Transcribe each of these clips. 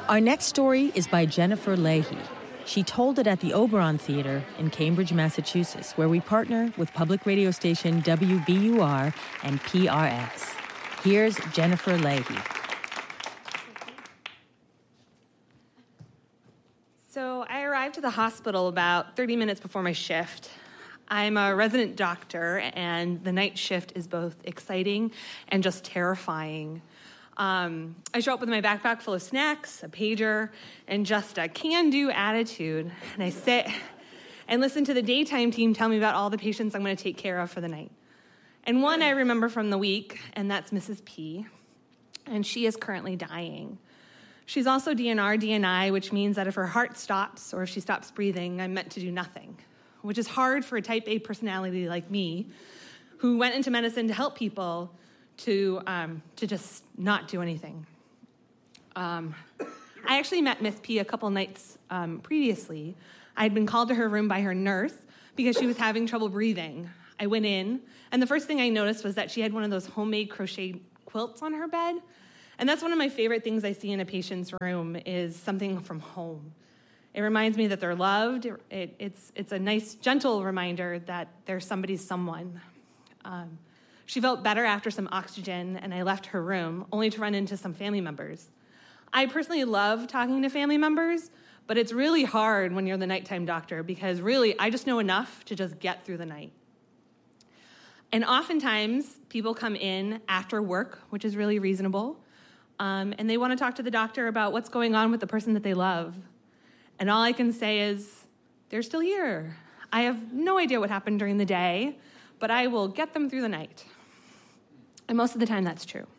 Our next story is by Jennifer Leahy. She told it at the Oberon Theater in Cambridge, Massachusetts, where we partner with public radio station WBUR and PRX. Here's Jennifer Leahy. So I arrived at the hospital about 30 minutes before my shift. I'm a resident doctor, and the night shift is both exciting and just terrifying. I show up with my backpack full of snacks, a pager, and just a can-do attitude. And I sit and listen to the daytime team tell me about all the patients I'm going to take care of for the night. And one I remember from the week, and that's Mrs. P. And she is currently dying. She's also DNR, DNI, which means that if her heart stops or if she stops breathing, I'm meant to do nothing, which is hard for a type A personality like me, who went into medicine to help people, to just not do anything. I actually met Miss P a couple nights previously. I had been called to her room by her nurse because she was having trouble breathing. I went in, and the first thing I noticed was that she had one of those homemade crochet quilts on her bed. And that's one of my favorite things I see in a patient's room is something from home. It reminds me that they're loved. It's a nice, gentle reminder that there's somebody's someone. She felt better after some oxygen, and I left her room, only to run into some family members. I personally love talking to family members, but it's really hard when you're the nighttime doctor because really, I just know enough to just get through the night. And oftentimes, people come in after work, which is really reasonable, and they want to talk to the doctor about what's going on with the person that they love. And all I can say is, they're still here. I have no idea what happened during the day, but I will get them through the night. And most of the time, that's true.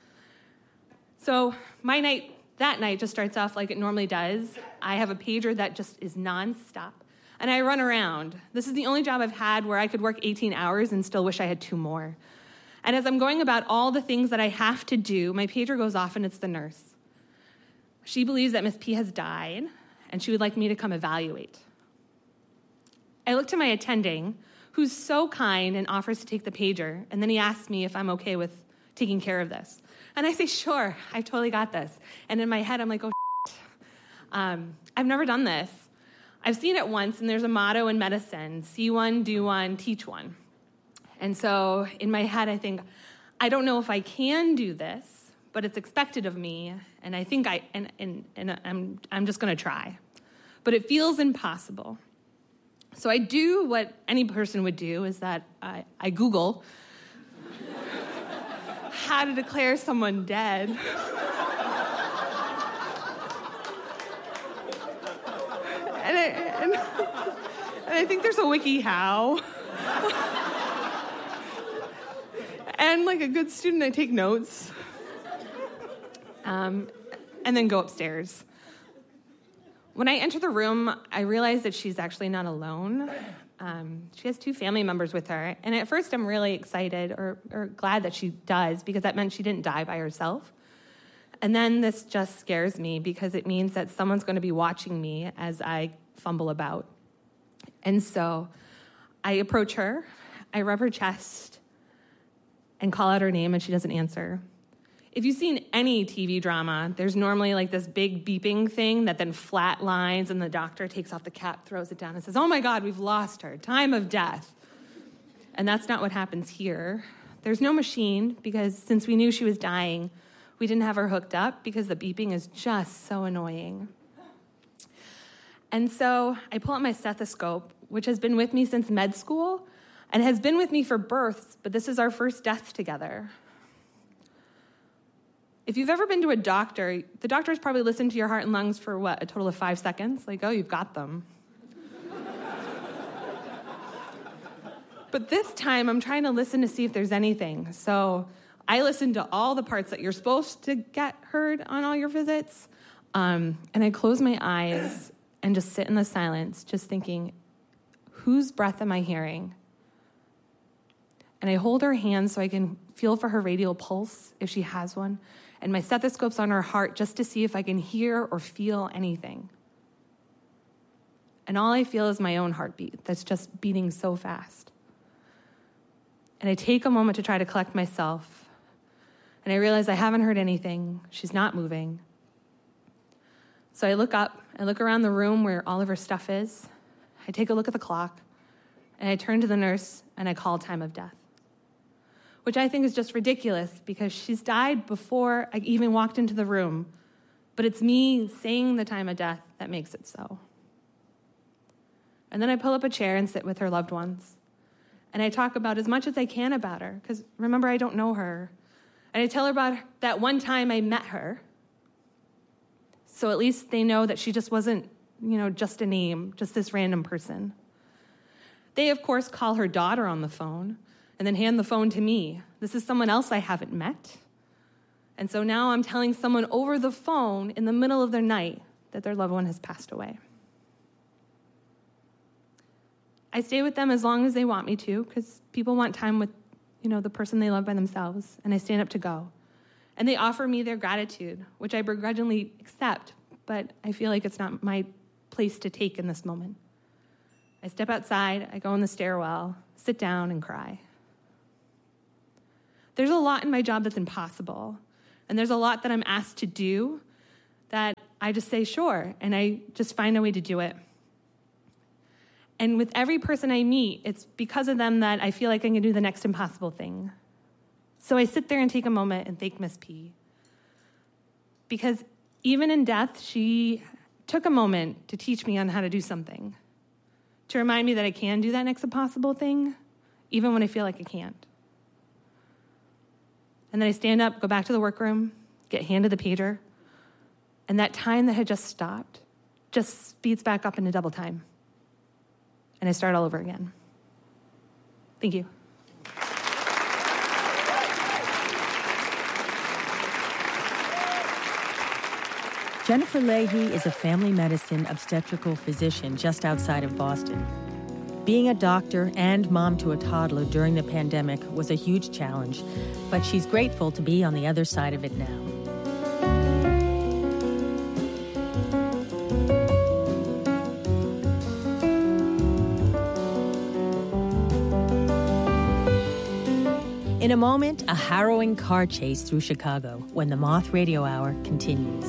So my night, that night, just starts off like it normally does. I have a pager that just is nonstop, and I run around. This is the only job I've had where I could work 18 hours and still wish I had 2 more. And as I'm going about all the things that I have to do, my pager goes off, and it's the nurse. She believes that Miss P has died, and she would like me to come evaluate. I look to my attending, who's so kind and offers to take the pager, and then he asks me if I'm okay with taking care of this. And I say, sure, I've totally got this. And in my head, I'm like, oh, shit. I've never done this. I've seen it once, and there's a motto in medicine, see one, do one, teach one. And so in my head, I think, I don't know if I can do this, but it's expected of me, and I think I'm just going to try. But it feels impossible. So I do what any person would do, is that I Google how to declare someone dead. And I think there's a wiki how. And like a good student, I take notes. And then go upstairs. When I enter the room, I realize that she's actually not alone. She has 2 family members with her. And at first, I'm really excited or glad that she does, because that meant she didn't die by herself. And then this just scares me, because it means that someone's going to be watching me as I fumble about. And so I approach her, I rub her chest, and call out her name, and she doesn't answer. If you've seen any TV drama, there's normally like this big beeping thing that then flat lines, and the doctor takes off the cap, throws it down, and says, oh my God, we've lost her, time of death. And that's not what happens here. There's no machine, because since we knew she was dying, we didn't have her hooked up, because the beeping is just so annoying. And so I pull out my stethoscope, which has been with me since med school, and has been with me for births, but this is our first death together. If you've ever been to a doctor, the doctor's probably listened to your heart and lungs for, a total of 5 seconds? Like, oh, you've got them. But this time, I'm trying to listen to see if there's anything. So I listen to all the parts that you're supposed to get heard on all your visits. And I close my eyes and just sit in the silence, just thinking, whose breath am I hearing? And I hold her hand so I can feel for her radial pulse, if she has one, and my stethoscope's on her heart just to see if I can hear or feel anything. And all I feel is my own heartbeat that's just beating so fast. And I take a moment to try to collect myself, and I realize I haven't heard anything. She's not moving. So I look up, I look around the room where all of her stuff is, I take a look at the clock, and I turn to the nurse and I call time of death, which I think is just ridiculous because she's died before I even walked into the room, but it's me saying the time of death that makes it so. And then I pull up a chair and sit with her loved ones, and I talk about as much as I can about her, because remember, I don't know her. And I tell her about that one time I met her, so at least they know that she just wasn't, just a name, just this random person. They, of course, call her daughter on the phone and then hand the phone to me. This is someone else I haven't met. And so now I'm telling someone over the phone in the middle of their night that their loved one has passed away. I stay with them as long as they want me to, because people want time with, the person they love by themselves, and I stand up to go. And they offer me their gratitude, which I begrudgingly accept, but I feel like it's not my place to take in this moment. I step outside, I go in the stairwell, sit down, and cry. There's a lot in my job that's impossible, and there's a lot that I'm asked to do that I just say sure, and I just find a way to do it. And with every person I meet, it's because of them that I feel like I can do the next impossible thing. So I sit there and take a moment and thank Miss P. Because even in death, she took a moment to teach me on how to do something, to remind me that I can do that next impossible thing, even when I feel like I can't. And then I stand up, go back to the workroom, get handed the pager, and that time that had just stopped just speeds back up into double time. And I start all over again. Thank you. Jennifer Leahy is a family medicine obstetrical physician just outside of Boston. Being a doctor and mom to a toddler during the pandemic was a huge challenge, but she's grateful to be on the other side of it now. In a moment, a harrowing car chase through Chicago when the Moth Radio Hour continues.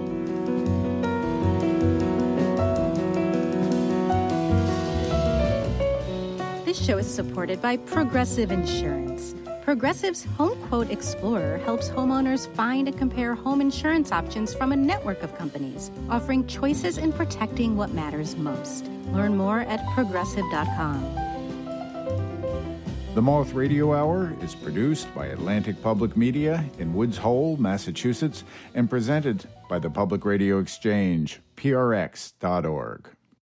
This show is supported by Progressive Insurance. Progressive's Home Quote Explorer helps homeowners find and compare home insurance options from a network of companies, offering choices in protecting what matters most. Learn more at progressive.com. The Moth Radio Hour is produced by Atlantic Public Media in Woods Hole, Massachusetts, and presented by the Public Radio Exchange, prx.org.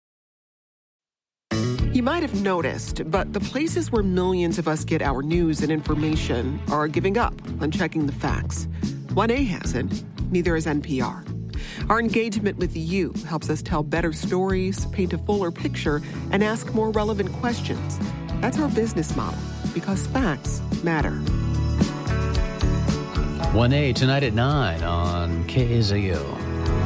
You might have noticed, but the places where millions of us get our news and information are giving up on checking the facts. 1A hasn't, neither has NPR. Our engagement with you helps us tell better stories, paint a fuller picture, and ask more relevant questions. That's our business model, because facts matter. 1A tonight at 9 on KZO.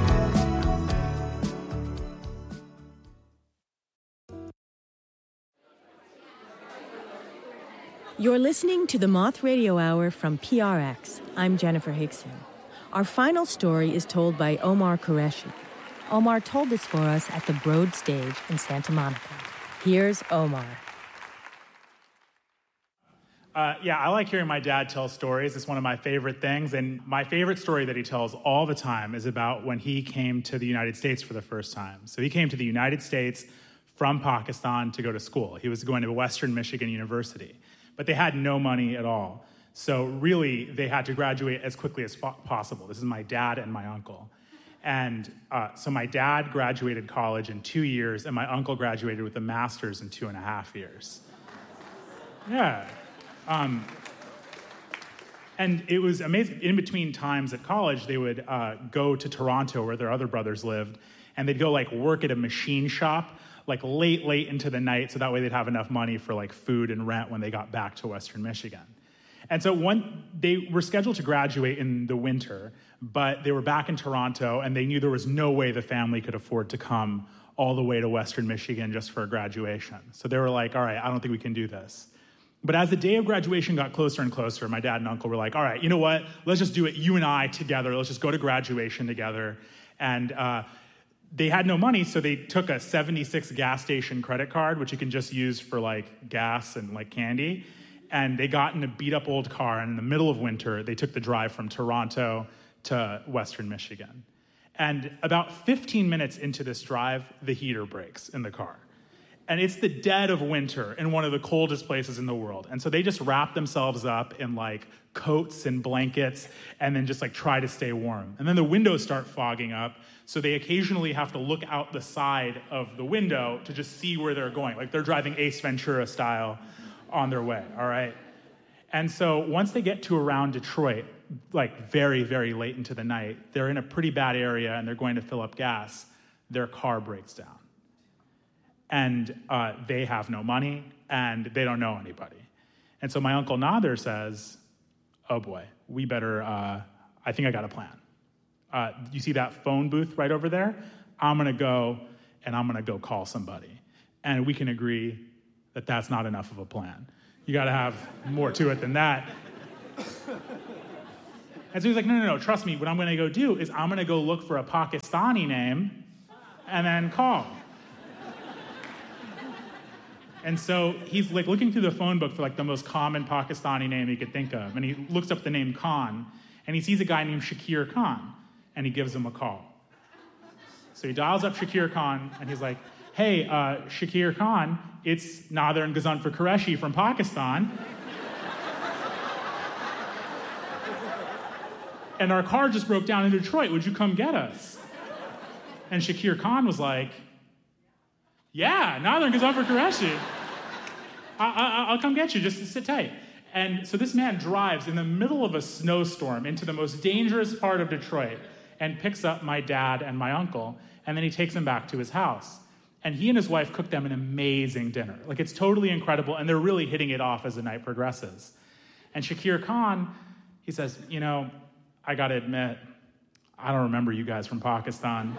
You're listening to the Moth Radio Hour from PRX. I'm Jennifer Hickson. Our final story is told by Omar Qureshi. Omar told this for us at the Broad Stage in Santa Monica. Here's Omar. I like hearing my dad tell stories. It's one of my favorite things. And my favorite story that he tells all the time is about when he came to the United States for the first time. So he came to the United States from Pakistan to go to school. He was going to Western Michigan University. But they had no money at all. So really, they had to graduate as quickly as possible. This is my dad and my uncle. And so my dad graduated college in 2 years, and my uncle graduated with a master's in 2.5 years. Yeah. And it was amazing. In between times at college, they would go to Toronto, where their other brothers lived, and they'd go work at a machine shop, late into the night, so that way they'd have enough money for food and rent when they got back to Western Michigan. And so they were scheduled to graduate in the winter, but they were back in Toronto, and they knew there was no way the family could afford to come all the way to Western Michigan just for a graduation. So they were like, all right, I don't think we can do this. But as the day of graduation got closer and closer, my dad and uncle were like, all right, you know what? Let's just do it, you and I together. Let's just go to graduation together. And they had no money, so they took a 76 gas station credit card, which you can just use for like gas and like candy. And they got in a beat up old car, and in the middle of winter, they took the drive from Toronto to Western Michigan. And about 15 minutes into this drive, the heater breaks in the car. And it's the dead of winter in one of the coldest places in the world. And so they just wrap themselves up in like coats and blankets and then just like try to stay warm. And then the windows start fogging up, so they occasionally have to look out the side of the window to just see where they're going. Like they're driving Ace Ventura style on their way, all right? And so once they get to around Detroit, like very, very late into the night, they're in a pretty bad area and they're going to fill up gas. Their car breaks down. And they have no money and they don't know anybody. And so my Uncle Nader says, oh boy, we better, I think I got a plan. You see that phone booth right over there? I'm gonna go and I'm gonna go call somebody. And we can agree that that's not enough of a plan. You gotta have more to it than that. And so he's like, no, trust me, what I'm gonna go do is I'm gonna go look for a Pakistani name and then call. And so he's like looking through the phone book for like the most common Pakistani name he could think of. And he looks up the name Khan, and he sees a guy named Shakir Khan, and he gives him a call. So he dials up Shakir Khan, and he's like, hey, Shakir Khan, it's Nader and Ghazanfar Qureshi from Pakistan. And our car just broke down in Detroit. Would you come get us? And Shakir Khan was like, yeah, Nader and Ghazanfar Qureshi. I'll come get you, just sit tight. And so this man drives in the middle of a snowstorm into the most dangerous part of Detroit and picks up my dad and my uncle, and then he takes them back to his house. And he and his wife cook them an amazing dinner. Like, it's totally incredible, and they're really hitting it off as the night progresses. And Shakir Khan, he says, you know, I gotta admit, I don't remember you guys from Pakistan.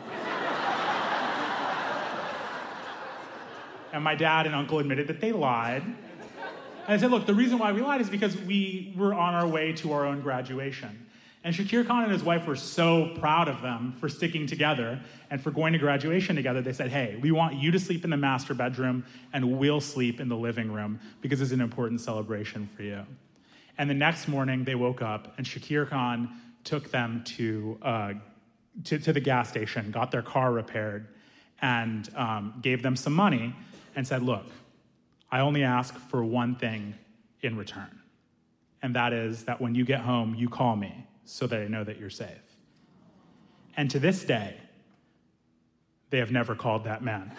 And my dad and uncle admitted that they lied. And I said, look, the reason why we lied is because we were on our way to our own graduation. And Shakir Khan and his wife were so proud of them for sticking together and for going to graduation together. They said, hey, we want you to sleep in the master bedroom and we'll sleep in the living room because it's an important celebration for you. And the next morning they woke up and Shakir Khan took them to the gas station, got their car repaired, and gave them some money and said, look, I only ask for one thing in return. And that is that when you get home, you call me so that I know that you're safe. And to this day, they have never called that man.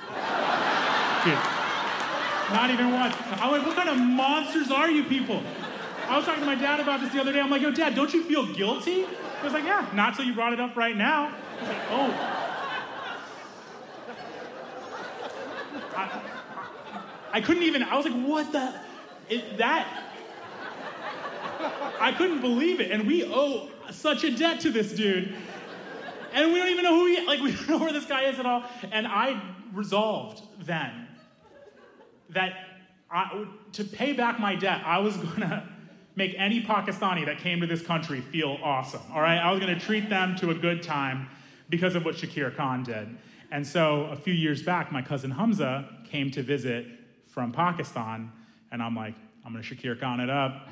Dude, not even once. I'm like, what kind of monsters are you people? I was talking to my dad about this the other day. I'm like, yo, Dad, don't you feel guilty? He was like, yeah, not till you brought it up right now. I was like, oh. I couldn't even, I was like, what the, I couldn't believe it. And we owe such a debt to this dude. And we don't even know who we don't know where this guy is at all. And I resolved then that to pay back my debt, I was gonna make any Pakistani that came to this country feel awesome, all right? I was gonna treat them to a good time because of what Shakir Khan did. And so a few years back, my cousin Hamza came to visit from Pakistan, and I'm like, I'm gonna Shakir Khan it up.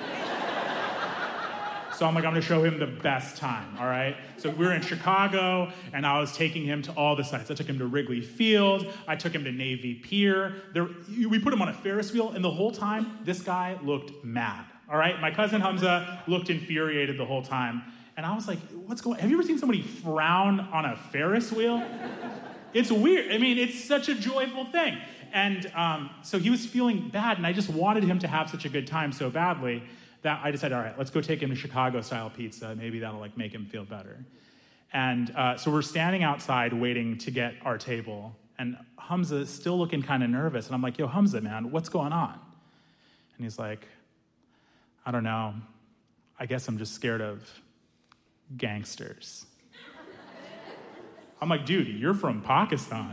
So I'm like, I'm gonna show him the best time, all right? So we were in Chicago, and I was taking him to all the sites. I took him to Wrigley Field, I took him to Navy Pier. We put him on a Ferris wheel, and the whole time, this guy looked mad, all right? My cousin Hamza looked infuriated the whole time, and I was like, what's going on? Have you ever seen somebody frown on a Ferris wheel? It's weird. I mean, it's such a joyful thing. And so he was feeling bad, and I just wanted him to have such a good time so badly that I decided, all right, let's go take him to Chicago-style pizza. Maybe that'll like make him feel better. And so we're standing outside waiting to get our table, and Hamza's still looking kind of nervous. And I'm like, yo, Hamza, man, what's going on? And he's like, I don't know. I guess I'm just scared of gangsters. I'm like, dude, you're from Pakistan.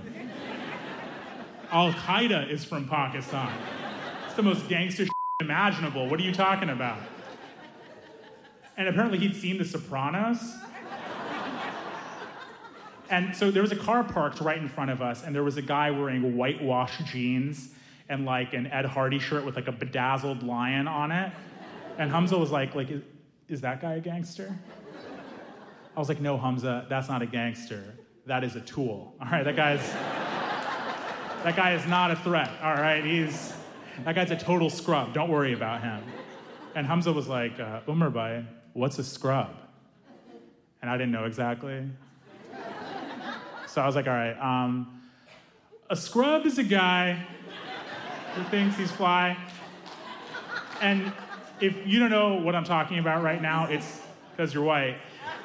Al-Qaeda is from Pakistan. It's the most gangster imaginable. What are you talking about? And apparently he'd seen The Sopranos. And so there was a car parked right in front of us, and there was a guy wearing whitewashed jeans and like an Ed Hardy shirt with like a bedazzled lion on it. And Hamza was like, is that guy a gangster? I was like, no, Hamza, that's not a gangster. That is a tool. All right, that guy is not a threat. All right, that guy's a total scrub. Don't worry about him. And Hamza was like, Umar bhai, what's a scrub? And I didn't know exactly. So I was like, all right, a scrub is a guy who thinks he's fly. And if you don't know what I'm talking about right now, it's because you're white.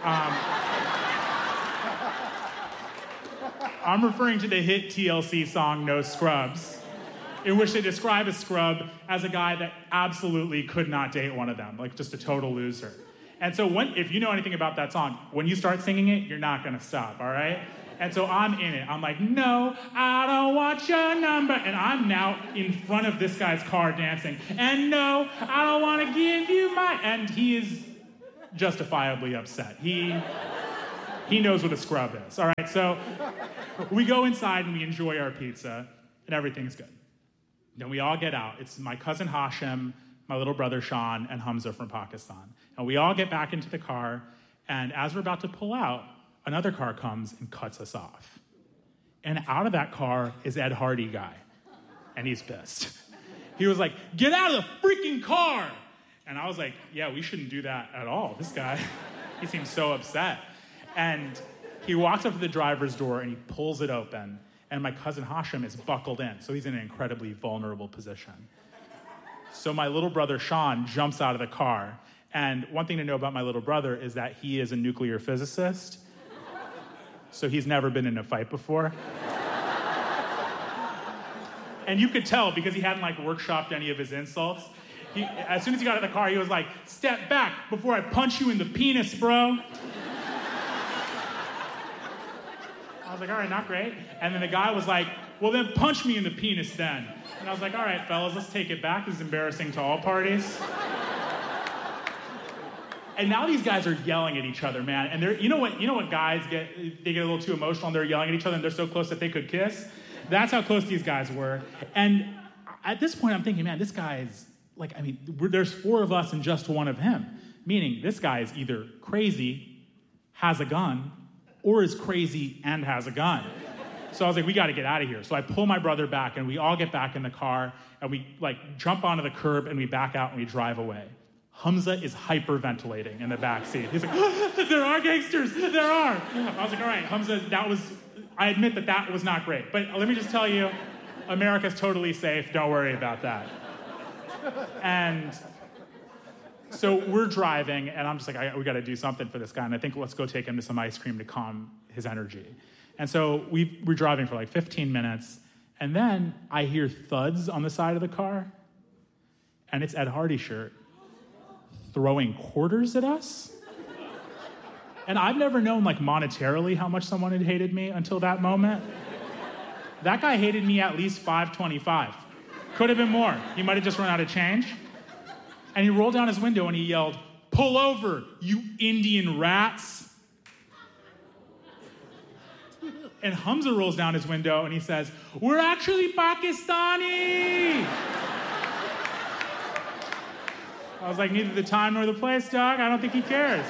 I'm referring to the hit TLC song, No Scrubs, in which they describe a scrub as a guy that absolutely could not date one of them, like just a total loser. And so if you know anything about that song, when you start singing it, you're not gonna stop, all right? And so I'm in it. I'm like, no, I don't want your number. And I'm now in front of this guy's car dancing. And no, I don't want to give you my... And he is justifiably upset. He knows what a scrub is. All right, so we go inside and we enjoy our pizza, and everything's good. Then we all get out. It's my cousin Hashim, my little brother Sean, and Hamza from Pakistan. And we all get back into the car, and as we're about to pull out, another car comes and cuts us off. And out of that car is Ed Hardy guy. And he's pissed. He was like, get out of the freaking car! And I was like, yeah, we shouldn't do that at all. This guy, he seems so upset. And he walks up to the driver's door and he pulls it open. And my cousin Hashim is buckled in. So he's in an incredibly vulnerable position. So my little brother Sean jumps out of the car. And one thing to know about my little brother is that he is a nuclear physicist. So he's never been in a fight before. And you could tell because he hadn't workshopped any of his insults. As soon as he got out of the car, he was like, step back before I punch you in the penis, bro. I was like, all right, not great. And then the guy was like, well, then punch me in the penis then. And I was like, all right, fellas, let's take it back. This is embarrassing to all parties. And now these guys are yelling at each other, man. And you know what guys get? They get a little too emotional and they're yelling at each other and they're so close that they could kiss. That's how close these guys were. And at this point, I'm thinking, man, this guy's there's 4 of us and just 1 of him. Meaning this guy is either crazy, has a gun, or is crazy and has a gun. So I was like, we got to get out of here. So I pull my brother back and we all get back in the car and we jump onto the curb and we back out and we drive away. Hamza is hyperventilating in the back seat. He's like, oh, there are gangsters, there are. I was like, all right, Hamza, I admit that was not great. But let me just tell you, America's totally safe, don't worry about that. And so we're driving, and I'm just like, we got to do something for this guy, and I think let's go take him to some ice cream to calm his energy. And so we're driving for 15 minutes, and then I hear thuds on the side of the car, and it's Ed Hardy's shirt throwing quarters at us. And I've never known monetarily how much someone had hated me until that moment. That guy hated me at least $5.25. Could have been more. He might have just run out of change. And he rolled down his window and he yelled, pull over, you Indian rats. And Hamza rolls down his window and he says, we're actually Pakistani. I was like, neither the time nor the place, dog. I don't think he cares.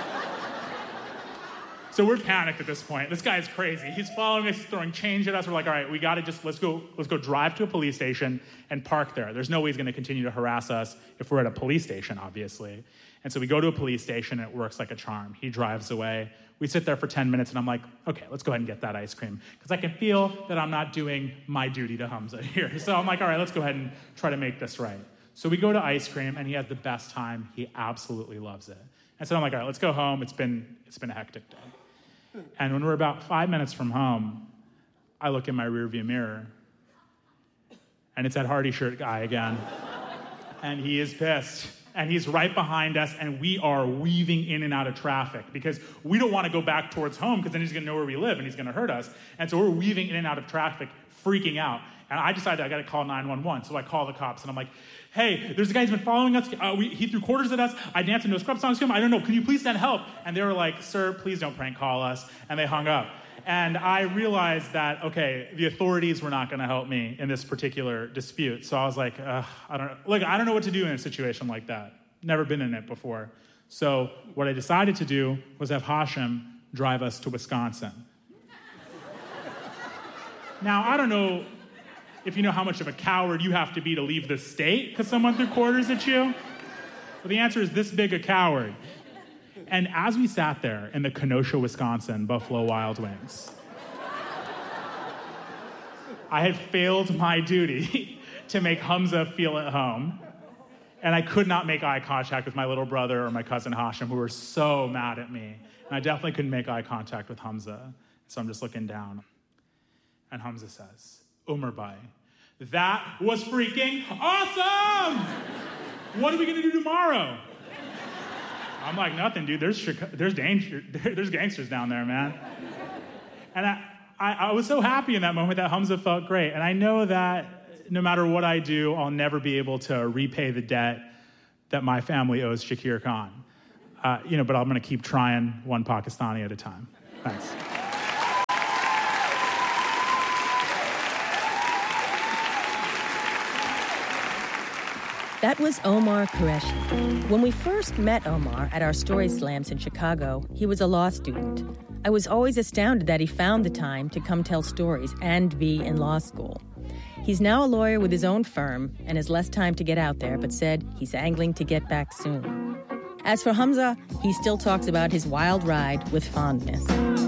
So we're panicked at this point. This guy is crazy. He's following us, he's throwing change at us. We're like, all right, we got to let's go drive to a police station and park there. There's no way he's going to continue to harass us if we're at a police station, obviously. And so we go to a police station and it works like a charm. He drives away. We sit there for 10 minutes and I'm like, okay, let's go ahead and get that ice cream. Because I can feel that I'm not doing my duty to Hamza here. So I'm like, all right, let's go ahead and try to make this right. So we go to ice cream, and he has the best time. He absolutely loves it. And so I'm like, all right, let's go home. It's been a hectic day. And when we're about 5 minutes from home, I look in my rearview mirror, and it's that Hardy shirt guy again. And he is pissed. And he's right behind us, and we are weaving in and out of traffic because we don't want to go back towards home because then he's going to know where we live, and he's going to hurt us. And so we're weaving in and out of traffic, freaking out. And I decided I got to call 911. So I call the cops, and I'm like, hey, there's a guy who's been following us. He threw quarters at us. I danced into a scrub song to him. I don't know. Can you please send help? And they were like, sir, please don't prank call us. And they hung up. And I realized that, okay, the authorities were not going to help me in this particular dispute. So I was like, I don't know what to do in a situation like that. Never been in it before. So what I decided to do was have Hashem drive us to Wisconsin. Now, I don't know if you know how much of a coward you have to be to leave the state because someone threw quarters at you. Well, the answer is this big a coward. And as we sat there in the Kenosha, Wisconsin Buffalo Wild Wings, I had failed my duty to make Hamza feel at home. And I could not make eye contact with my little brother or my cousin Hashem, who were so mad at me. And I definitely couldn't make eye contact with Hamza. So I'm just looking down. And Hamza says, Umar Bhai, that was freaking awesome! What are we gonna do tomorrow? I'm like, nothing, dude. There's danger. There's gangsters down there, man. And I was so happy in that moment that Hamza felt great. And I know that no matter what I do, I'll never be able to repay the debt that my family owes Shakir Khan. But I'm going to keep trying one Pakistani at a time. Thanks. That was Omar Qureshi. When we first met Omar at our Story Slams in Chicago, he was a law student. I was always astounded that he found the time to come tell stories and be in law school. He's now a lawyer with his own firm and has less time to get out there, but said he's angling to get back soon. As for Hamza, he still talks about his wild ride with fondness.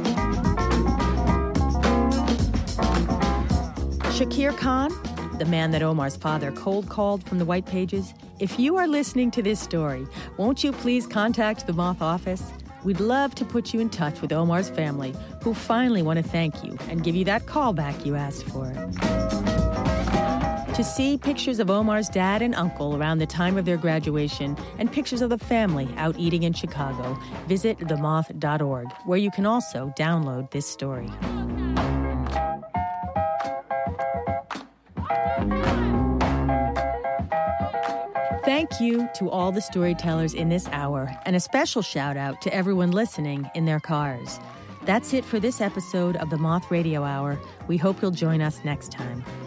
Shakir Khan, the man that Omar's father cold called from the white pages, if you are listening to this story, won't you please contact the Moth office? We'd love to put you in touch with Omar's family, who finally want to thank you and give you that call back you asked for. To see pictures of Omar's dad and uncle around the time of their graduation and pictures of the family out eating in Chicago, visit themoth.org, where you can also download this story. Thank you to all the storytellers in this hour, and a special shout out to everyone listening in their cars. That's it for this episode of the Moth Radio Hour. We hope you'll join us next time.